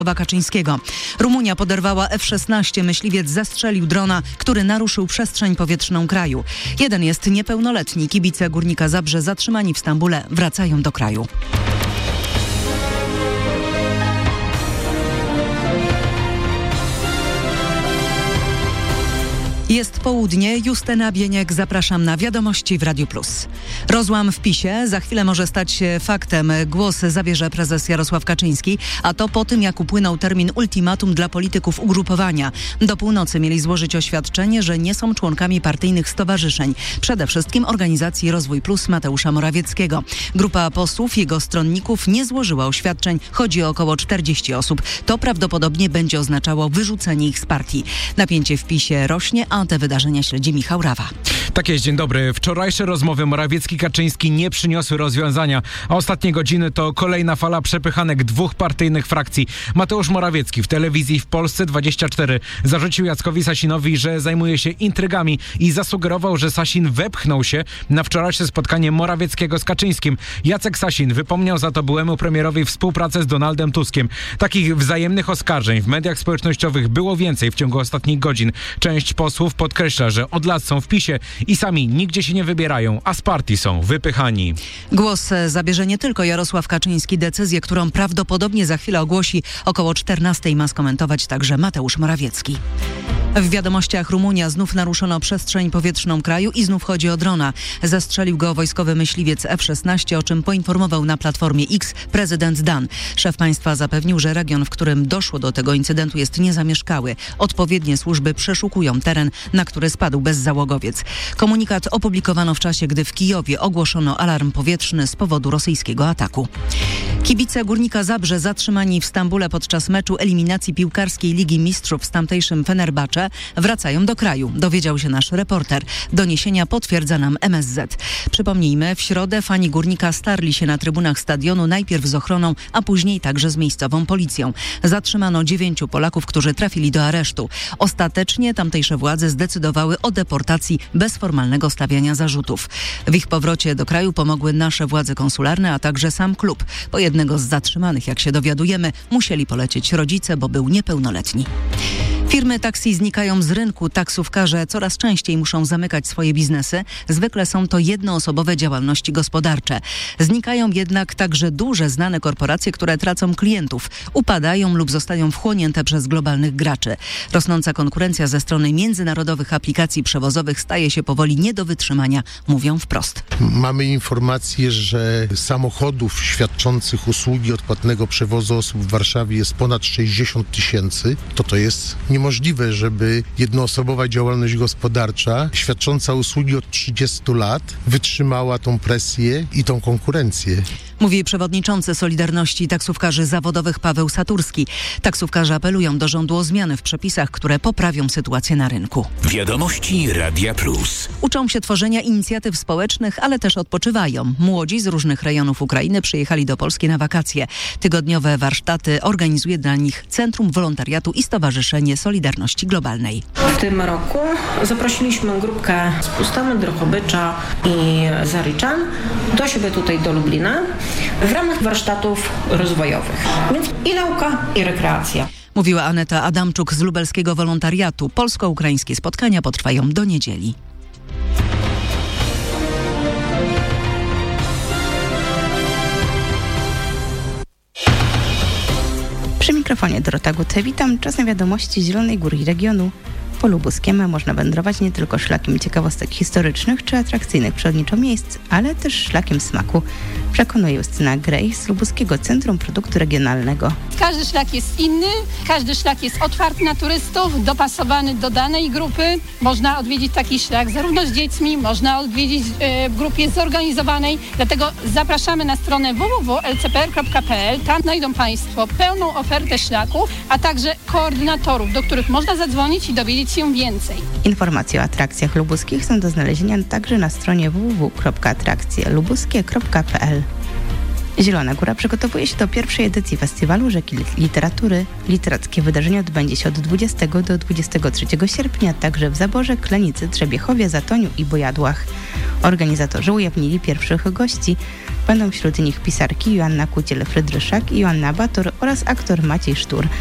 Kaczyńskiego. Rumunia poderwała F-16. Myśliwiec zestrzelił drona, który naruszył przestrzeń powietrzną kraju. Jeden jest niepełnoletni. Kibice Górnika Zabrze zatrzymani w Stambule wracają do kraju. Jest południe, Justyna Bieniek, zapraszam na Wiadomości w Radiu Plus. Rozłam w PiS-ie za chwilę może stać się faktem. Głos zabierze prezes Jarosław Kaczyński, a to po tym, jak upłynął termin ultimatum dla polityków ugrupowania. Do północy mieli złożyć oświadczenie, że nie są członkami partyjnych stowarzyszeń. Przede wszystkim organizacji Rozwój Plus Mateusza Morawieckiego. Grupa posłów, jego stronników nie złożyła oświadczeń. Chodzi o około 40 osób. To prawdopodobnie będzie oznaczało wyrzucenie ich z partii. Napięcie w PiS-ie rośnie, a te wydarzenia śledzi Michał Rawa. Tak jest, dzień dobry. Wczorajsze rozmowy Morawiecki-Kaczyński nie przyniosły rozwiązania, a ostatnie godziny to kolejna fala przepychanek dwóch partyjnych frakcji. Mateusz Morawiecki w telewizji w Polsce 24 zarzucił Jackowi Sasinowi, że zajmuje się intrygami i zasugerował, że Sasin wepchnął się na wczorajsze spotkanie Morawieckiego z Kaczyńskim. Jacek Sasin wypomniał za to byłemu premierowi współpracę z Donaldem Tuskiem. Takich wzajemnych oskarżeń w mediach społecznościowych było więcej w ciągu ostatnich godzin. Część posłów podkreśla, że od lat są w PiS-ie i sami nigdzie się nie wybierają, a z partii są wypychani. Głos zabierze nie tylko Jarosław Kaczyński. Decyzję, którą prawdopodobnie za chwilę ogłosi około 14:00, ma skomentować także Mateusz Morawiecki. W wiadomościach Rumunia znów naruszono przestrzeń powietrzną kraju i znów chodzi o drona. Zastrzelił go wojskowy myśliwiec F-16, o czym poinformował na Platformie X prezydent Dan. Szef państwa zapewnił, że region, w którym doszło do tego incydentu, jest niezamieszkały. Odpowiednie służby przeszukują teren, na który spadł bezzałogowiec. Komunikat opublikowano w czasie, gdy w Kijowie ogłoszono alarm powietrzny z powodu rosyjskiego ataku. Kibice Górnika Zabrze zatrzymani w Stambule podczas meczu eliminacji piłkarskiej Ligi Mistrzów z tamtejszym Fenerbahce wracają do kraju, dowiedział się nasz reporter. Doniesienia potwierdza nam MSZ. Przypomnijmy, w środę fani Górnika starli się na trybunach stadionu najpierw z ochroną, a później także z miejscową policją. Zatrzymano 9 Polaków, którzy trafili do aresztu. Ostatecznie tamtejsze władze zdecydowały o deportacji bez formalnego stawiania zarzutów. W ich powrocie do kraju pomogły nasze władze konsularne, a także sam klub. Po jednego z zatrzymanych, jak się dowiadujemy, musieli polecieć rodzice, bo był niepełnoletni. Firmy taksi znikają z rynku. Taksówkarze coraz częściej muszą zamykać swoje biznesy. Zwykle są to jednoosobowe działalności gospodarcze. Znikają jednak także duże, znane korporacje, które tracą klientów, upadają lub zostają wchłonięte przez globalnych graczy. Rosnąca konkurencja ze strony międzynarodowych aplikacji przewozowych staje się powoli nie do wytrzymania, mówią wprost. Mamy informację, że samochodów świadczących usługi odpłatnego przewozu osób w Warszawie jest ponad 60 000. To jest niemożliwe, żeby jednoosobowa działalność gospodarcza świadcząca usługi od 30 lat wytrzymała tą presję i tą konkurencję. Mówi przewodniczący Solidarności Taksówkarzy Zawodowych Paweł Saturski. Taksówkarze apelują do rządu o zmiany w przepisach, które poprawią sytuację na rynku. Wiadomości Radia Plus. Uczą się tworzenia inicjatyw społecznych, ale też odpoczywają. Młodzi z różnych rejonów Ukrainy przyjechali do Polski na wakacje. Tygodniowe warsztaty organizuje dla nich Centrum Wolontariatu i Stowarzyszenie Solidarności Globalnej. W tym roku zaprosiliśmy grupkę z Pustomy, Drohobycza i Zaryczan do siebie tutaj do Lublina w ramach warsztatów rozwojowych. Więc i nauka, i rekreacja. Mówiła Aneta Adamczuk z lubelskiego wolontariatu. Polsko-ukraińskie spotkania potrwają do niedzieli. Przy mikrofonie Dorota Gutę, witam. Czas na wiadomości Zielonej Góry i regionu. Po Lubuskiem można wędrować nie tylko szlakiem ciekawostek historycznych czy atrakcyjnych przyrodniczo miejsc, ale też szlakiem smaku, przekonuje Justyna Grej z Lubuskiego Centrum Produktu Regionalnego. Każdy szlak jest inny, każdy szlak jest otwarty na turystów, dopasowany do danej grupy. Można odwiedzić taki szlak zarówno z dziećmi, można odwiedzić w grupie zorganizowanej. Dlatego zapraszamy na stronę www.lcpr.pl. Tam znajdą Państwo pełną ofertę szlaków, a także koordynatorów, do których można zadzwonić i dowiedzieć się więcej. Informacje o atrakcjach lubuskich są do znalezienia także na stronie www.atrakcjelubuskie.pl. Zielona Góra przygotowuje się do pierwszej edycji Festiwalu Rzeki Literatury. Literackie wydarzenie odbędzie się od 20 do 23 sierpnia, także w Zaborze, Klenicy, Trzebiechowie, Zatoniu i Bojadłach. Organizatorzy ujawnili pierwszych gości. Będą wśród nich pisarki Joanna Kuciel-Frydryszak i Joanna Bator oraz aktor Maciej Sztur.